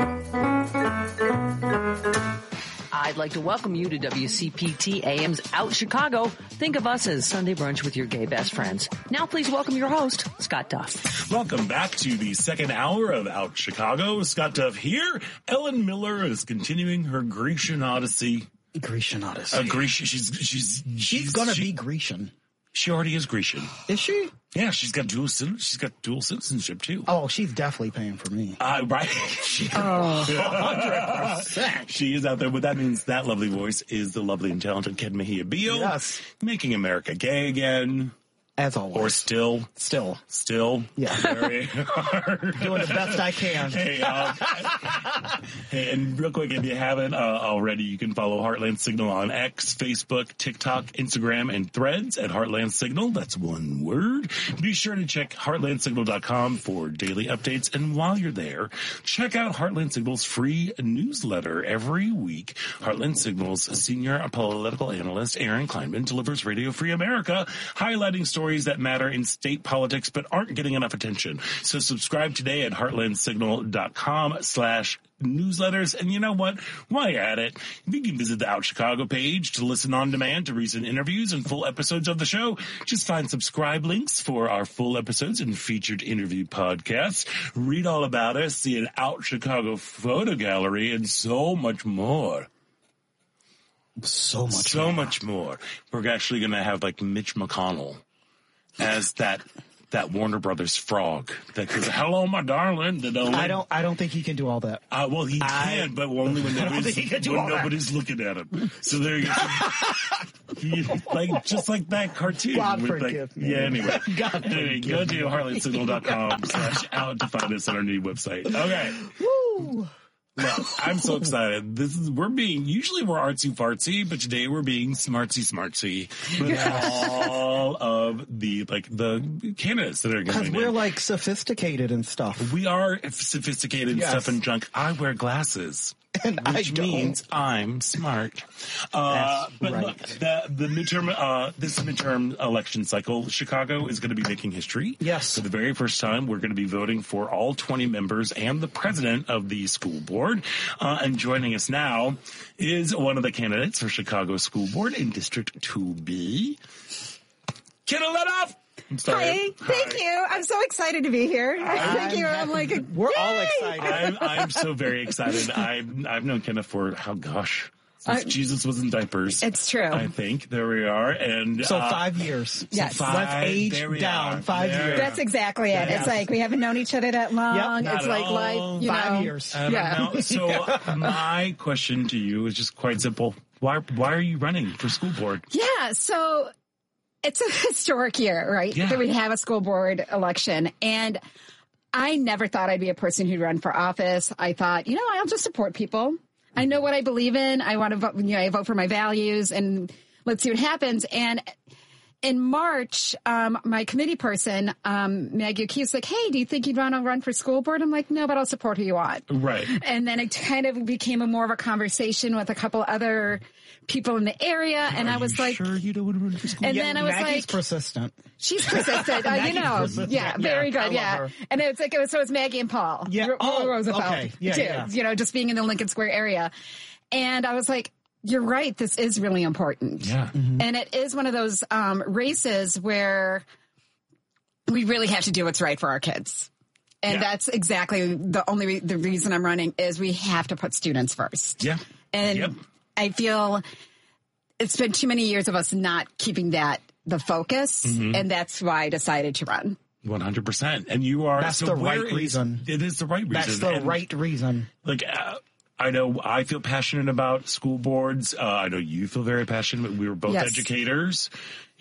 I'd like to welcome you to WCPT AM's Out Chicago. Think of us as Sunday brunch with your gay best friends. Now please welcome your host, Scott Duff. Welcome back to the second hour of Out Chicago. Scott Duff here. Ellen Miller is continuing her Grecian Odyssey. Grecian Odyssey. She's gonna be Grecian. She already is Grecian. Is she? Yeah, she's got dual citizenship too. Oh, she's definitely paying for me. Right. 100%. She is out there, but that means that lovely voice is the lovely and talented Ken Mejia Bio. Yes. Making America gay again. As always. Or still. Yeah. Very hard. Doing the best I can. Hey, and real quick, if you haven't already, you can follow Heartland Signal on X, Facebook, TikTok, Instagram, and Threads at Heartland Signal. That's one word. Be sure to check heartlandsignal.com for daily updates. And while you're there, check out Heartland Signal's free newsletter every week. Heartland Signal's senior political analyst, Aaron Kleinman, delivers Radio Free America, highlighting stories that matter in state politics but aren't getting enough attention. So subscribe today at heartlandsignal.com/ newsletters. And you know what? While you're at it, you can visit the Out Chicago page to listen on demand to recent interviews and full episodes of the show. Just find subscribe links for our full episodes and featured interview podcasts. Read all about us, see an Out Chicago photo gallery, and so much more. So much more. We're actually going to have like Mitch McConnell as that Warner Brothers frog that goes, "Hello, my darling." I don't think he can do all that. Well, he can, but only when nobody's looking at him. So there you go. Just like that cartoon. God forgive me. Yeah, anyway. Go to HeartlandSignal.com/out to find us on our new website. Okay. Woo! Well, I'm so excited. Usually we're artsy fartsy, but today we're being smartsy with all of the candidates that are going to Because we're like sophisticated and stuff. We are sophisticated and stuff and junk. I wear glasses. Which means I'm smart. But right. Look, this midterm election cycle, Chicago is going to be making history. Yes. For the very first time, we're going to be voting for all 20 members and the president of the school board. And joining us now is one of the candidates for Chicago School Board in District 2B. Kendall Letoff! Hi, thank you. I'm so excited to be here. Thank you. I'm like, we're all excited. I'm so very excited. I've known Kenneth for since Jesus was in diapers. It's true. I think there we are, and so 5 years. Yes, let's age down 5 years. That's exactly it. It's like we haven't known each other that long. Yep, it's like all. Life, 5 years. So my question to you is just quite simple. Why are you running for school board? Yeah. So. It's a historic year, right? Yeah. That we have a school board election. And I never thought I'd be a person who'd run for office. I thought, I'll just support people. I know what I believe in. I want to vote, I vote for my values and let's see what happens. And in March, my committee person, Maggie O'Keefe's like, "Hey, do you think you'd want to run for school board?" I'm like, "No, but I'll support who you want." Right. And then it kind of became more of a conversation with a couple other people in the area, and I was like, "Sure, you don't want to run for school?" And then I was Maggie's like, persistent. She's persistent, persistent. Yeah, very good. Yeah, and it's like so it's Maggie and Paul. Yeah, Roosevelt. Okay. Yeah, too. Just being in the Lincoln Square area, and I was like, "You're right. This is really important." Yeah, and it is one of those races where we really have to do what's right for our kids. And that's exactly the reason I'm running is we have to put students first. Yeah. And I feel it's been too many years of us not keeping that the focus, and that's why I decided to run. 100%. And you are... That's the right reason. It is the right reason. That's the right reason. Like, I know I feel passionate about school boards. I know you feel very passionate. We were both educators,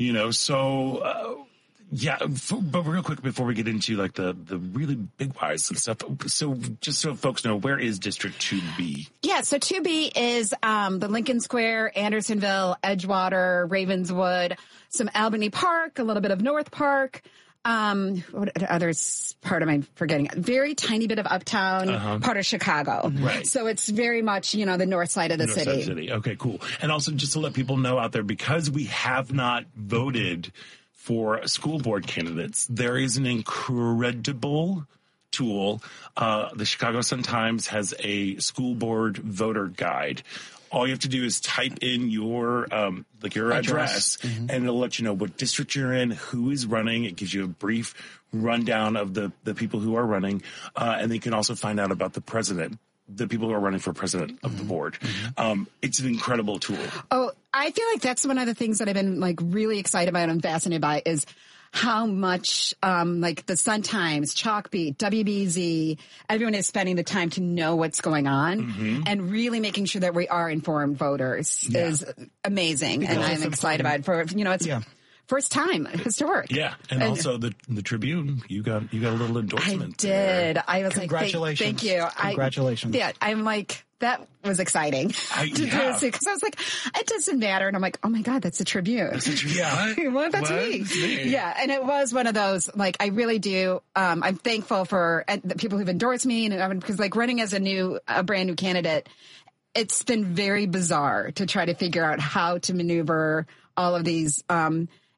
so... but real quick before we get into like the really big whys and stuff. So just so folks know, where is District 2B? Yeah, so 2B is the Lincoln Square, Andersonville, Edgewater, Ravenswood, some Albany Park, a little bit of North Park. What others part am I forgetting? Very tiny bit of uptown, part of Chicago. Right. So it's very much, the north side of the city. Okay, cool. And also just to let people know out there, because we have not voted for school board candidates, there is an incredible tool. The Chicago Sun-Times has a school board voter guide. All you have to do is type in your address, and it'll let you know what district you're in, who is running. It gives you a brief rundown of the people who are running, and you can also find out about the president. The people who are running for president of the board. It's an incredible tool. Oh, I feel like that's one of the things that I've been really excited about and fascinated by is how much the Sun-Times, Chalkbeat, WBZ, everyone is spending the time to know what's going on and really making sure that we are informed voters is amazing. Because and I'm excited about it for, it's first time, historic. Yeah, and also the Tribune, you got a little endorsement. I did. There. I was congratulations. Thank you. Congratulations. I'm like, that was exciting. Because I was like, it doesn't matter. And I'm like, oh my God, that's the Tribune. That's the Tribune. Well, that's me. Yeah, and it was one of those, I really do. I'm thankful for the people who've endorsed me, and because running as a brand new candidate, it's been very bizarre to try to figure out how to maneuver all of these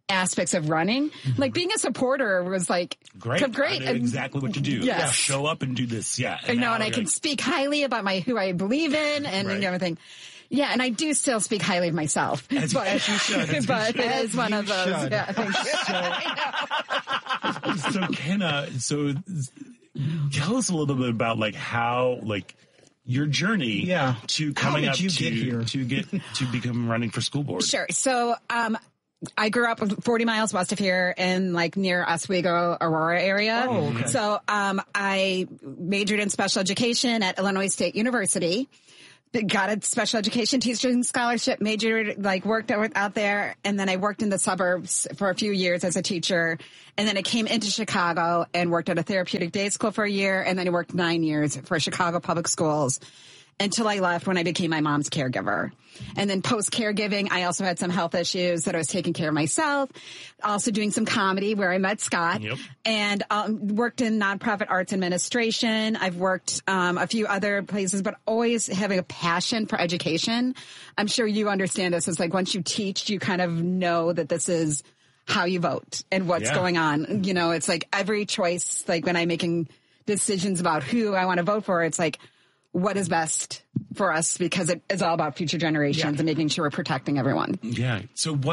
aspects of running. Like being a supporter was like great. I know exactly what to do. Yes. Yeah, show up and do this. Yeah. I know, and I can speak highly about who I believe in and everything. Yeah, and I do still speak highly of myself. As you should. But it is one of those. Should. Yeah, thank you. So Kenna, tell us a little bit about like how your journey to coming up to become running for school board. Sure. So I grew up 40 miles west of here in near Oswego, Aurora area. Oh, okay. So I majored in special education at Illinois State University. Got a special education teaching scholarship, majored, worked out there, and then I worked in the suburbs for a few years as a teacher. And then I came into Chicago and worked at a therapeutic day school for a year, and then I worked 9 years for Chicago Public Schools until I left when I became my mom's caregiver. And then post-caregiving, I also had some health issues that I was taking care of myself. Also doing some comedy where I met Scott. Yep. And worked in nonprofit arts administration. I've worked a few other places, but always having a passion for education. I'm sure you understand this. It's once you teach, you kind of know that this is how you vote and what's going on. It's every choice, when I'm making decisions about who I want to vote for, it's what is best for us, because it is all about future generations and making sure we're protecting everyone. Yeah. So what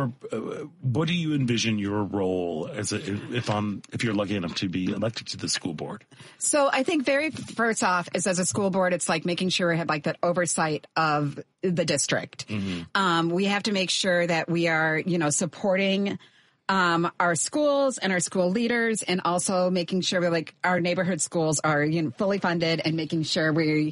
do you envision your role if you're lucky enough to be elected to the school board? So I think very first off is as a school board, it's making sure we have that oversight of the district. Mm-hmm. We have to make sure that we are, supporting our schools and our school leaders, and also making sure our neighborhood schools are fully funded, and making sure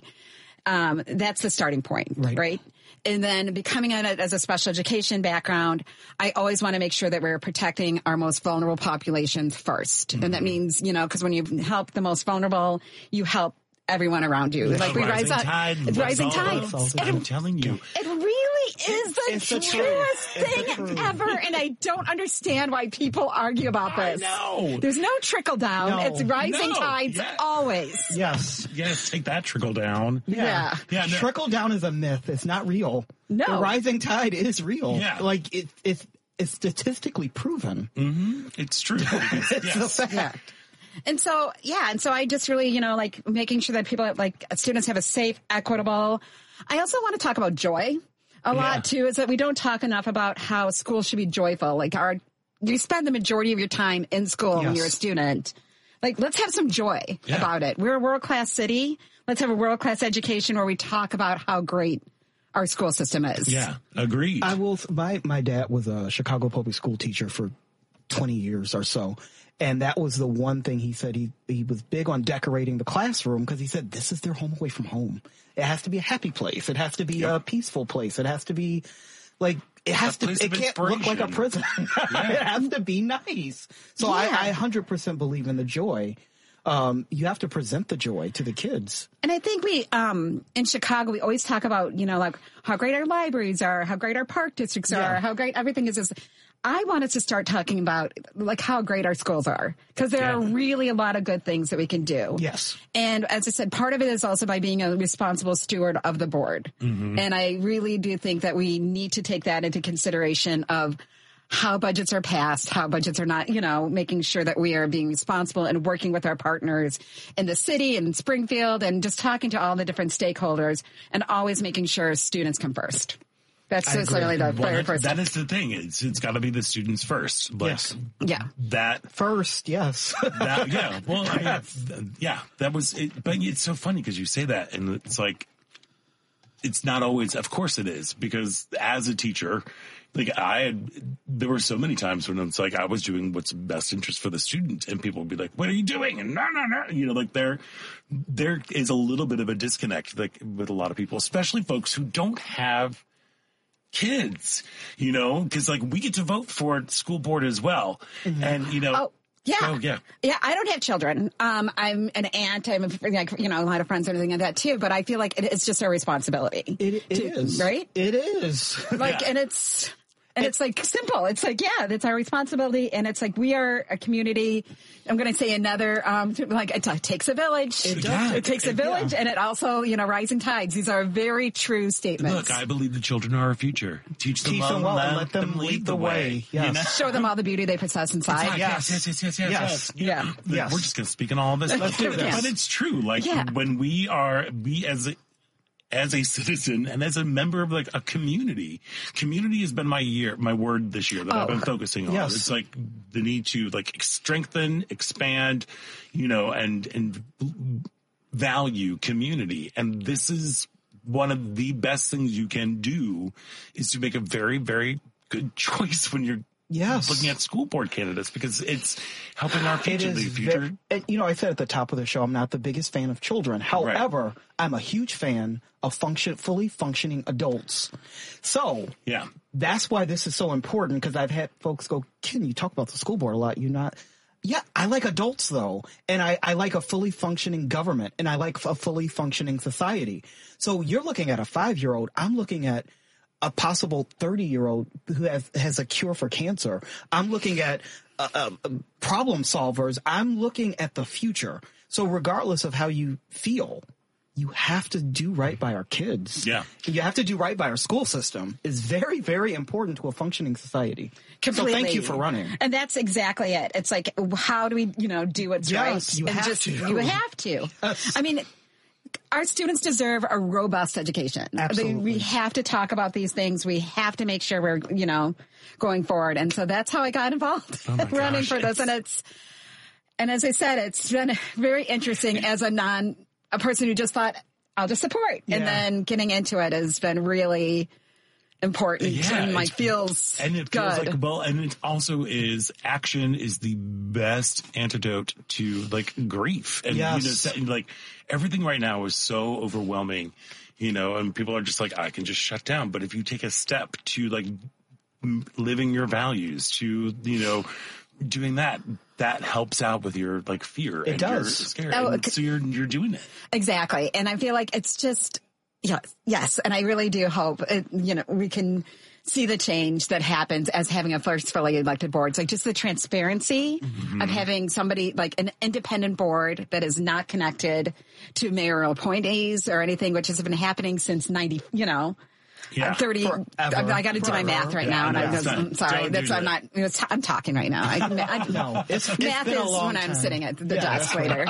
that's the starting point, right? And then becoming it as a special education background, I always want to make sure that we're protecting our most vulnerable populations first. Mm-hmm. And that means, because when you help the most vulnerable, you help everyone around you. We rise tide. Rising tide. I'm telling you. It really is the truest thing ever. And I don't understand why people argue about this. No. There's no trickle down. No. It's rising tides always. Yes. Yes, take that trickle down. Yeah. No. Trickle down is a myth. It's not real. No. The rising tide is real. Yeah. It's statistically proven. Mm-hmm. It's true. It's a fact. Yeah. And so I just really, making sure that people students have a safe, equitable. I also want to talk about joy a lot too, is that we don't talk enough about how school should be joyful. You spend the majority of your time in school when you're a student. Let's have some joy about it. We're a world-class city. Let's have a world-class education where we talk about how great our school system is. Yeah, agreed. My dad was a Chicago public school teacher for 20 years or so. And that was the one thing he said. He was big on decorating the classroom, because he said this is their home away from home. It has to be a happy place. It has to be a peaceful place. It has to be it can't look like a prison. It has to be nice. So I 100% believe in the joy. You have to present the joy to the kids. And I think we, in Chicago, we always talk about, how great our libraries are, how great our park districts are, how great everything is. I wanted to start talking about how great our schools are, because there are really a lot of good things that we can do. Yes. And as I said, part of it is also by being a responsible steward of the board. Mm-hmm. And I really do think that we need to take that into consideration of how budgets are passed, how budgets are not, making sure that we are being responsible and working with our partners in the city and Springfield, and just talking to all the different stakeholders, and always making sure students come first. That's certainly the very first. That is the thing. It's got to be the students first. But yes. Yeah. That first. Yes. Yeah. Well, that was it. But it's so funny because you say that, and it's it's not always, of course it is, because as a teacher, there were so many times when it's I was doing what's best interest for the student, and people would be like, what are you doing? And no. There is a little bit of a disconnect, with a lot of people, especially folks who don't have kids, because we get to vote for school board as well. Mm-hmm. And, Yeah, I don't have children. I'm an aunt. I'm a lot of friends and everything like that too. But I feel like it's just our responsibility. It is, right? It is. And it's. And it's like simple. It's like, yeah, that's our responsibility. And it's like, we are a community. I'm going to say another, like it takes a village. It does. It takes a village. And it also, rising tides. These are very true statements. Look, I believe the children are our future. Teach them well and let them lead the way. Yes. Show them all the beauty they possess inside. Yes. Yeah. We're just going to speak in all of this. Let's do this. But it's true. Like when we as a citizen and as a member of like a community has been my word this year that I've been focusing on. Yes. It's like the need to like strengthen, expand, and value community. And this is one of the best things you can do is to make a very, very good choice when you're looking at school board candidates, because it's helping our future. I said at the top of the show, I'm not the biggest fan of children. However, I'm a huge fan of fully functioning adults. So that's why this is so important, because I've had folks go, Ken, you talk about the school board a lot. You're not. Yeah, I like adults, though, and I like a fully functioning government, and I like a fully functioning society. So you're looking at a 5-year-old. I'm looking at a possible 30-year-old who has a cure for cancer. I'm looking at problem solvers. I'm looking at the future. So regardless of how you feel, you have to do right by our kids. Yeah. You have to do right by our school system. It's very, very important to a functioning society. Completely. So thank you for running. And that's exactly it. It's like, how do we, do what's right? You have to. You have to. I mean, our students deserve a robust education. Absolutely. We have to talk about these things. We have to make sure we're, going forward. And so that's how I got involved running for this. And as I said, it's been very interesting as a person who just thought, I'll just support. Yeah. And then getting into it has been really important and feels and it good. Feels like, and it also is, action is the best antidote to like grief. And like everything right now is so overwhelming, and people are just like, I can just shut down. But if you take a step to like living your values, to, doing that helps out with your like fear. It does. You're scared. So you're doing it. Exactly. And I feel like it's just, yes. And I really do hope, we can see the change that happens as having a first fully elected board. It's like just the transparency of having somebody like an independent board that is not connected to mayoral appointees or anything, which has been happening since 90, 30. Forever. I got to do my math right now, and I'm sorry. I'm talking right now. It's math is when time. I'm sitting at the desk later.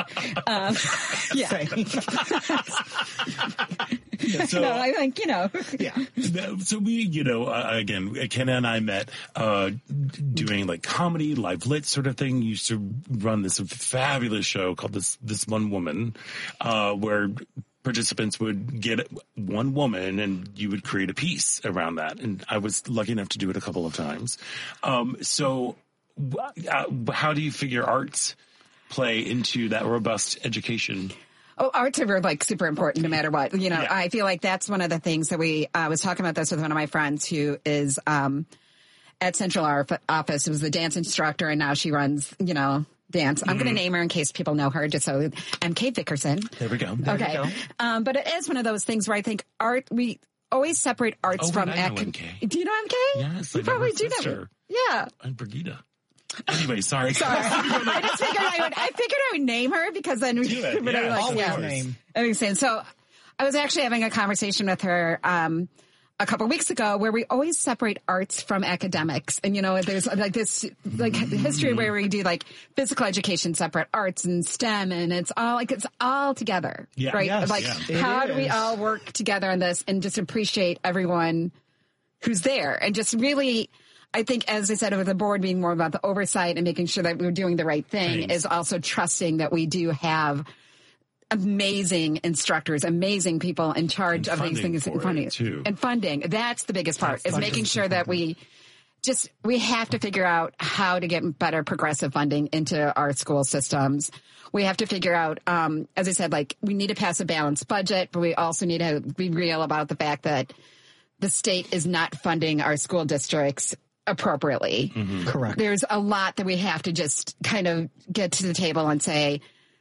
So, no, I think, So we, again, Ken and I met doing like comedy, live lit sort of thing. Used to run this fabulous show called This One Woman, where participants would get one woman and you would create a piece around that. And I was lucky enough to do it a couple of times. So how do you figure arts play into that robust education? Oh, arts are like super important no matter what. I feel like that's one of the things that I was talking about this with one of my friends who is at Central Office, who was the dance instructor, and now she runs, dance. I'm going to name her in case people know her, just so MK Vickerson. There we go. Okay. But it is one of those things where I think we always separate arts from MK. Do you know MK? Yes. You probably do know. Yeah. And Brigida. Anyway, sorry. I just figured I would name her because then we would name. So I was actually having a conversation with her a couple of weeks ago where we always separate arts from academics. And, there's like this history where we do like physical education, separate arts and STEM, and it's all together. Yeah. Right. Yes, how do we all work together on this and just appreciate everyone who's there and just really, I think, as I said, with the board being more about the oversight and making sure that we're doing the right thing is also trusting that we do have amazing instructors, amazing people in charge of these things and funding. That's the biggest part, is making sure that we have to figure out how to get better progressive funding into our school systems. We have to figure out, as I said, we need to pass a balanced budget, but we also need to be real about the fact that the state is not funding our school districts appropriately. Correct. There's a lot that we have to just kind of get to the table and say,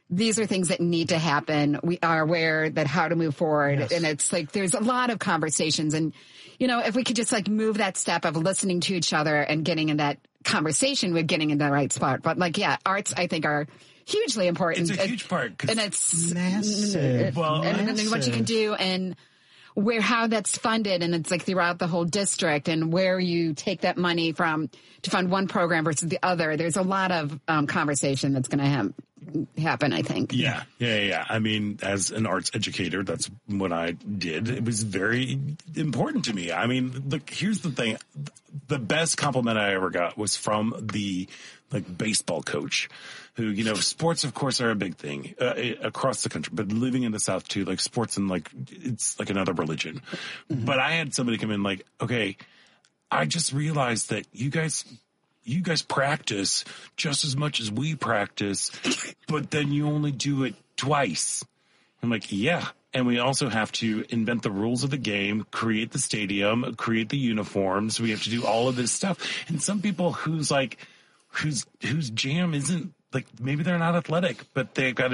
these are things that need to happen. We are aware that how to move forward. Yes. And it's like, there's a lot of conversations. And, you know, if we could just like move that step of listening to each other and getting in that conversation, we're getting in the right spot. But like, yeah, arts, I think, are hugely important. It's a huge part. And it's massive. And what you can do and how that's funded, and it's like throughout the whole district, and where you take that money from to fund one program versus the other. There's a lot of conversation that's going to happen, I think. Yeah. I mean, as an arts educator, that's what I did. It was very important to me. I mean, look, here's the thing. The best compliment I ever got was from the baseball coach who, you know, sports, of course, are a big thing across the country, but living in the South too, like sports and like, it's like another religion. Mm-hmm. But I had somebody come in like, okay, I just realized that you guys practice just as much as we practice, but then you only do it twice. I'm like, yeah. And we also have to invent the rules of the game, create the stadium, create the uniforms. We have to do all of this stuff. And some people whose jam isn't, like, maybe they're not athletic, but they've got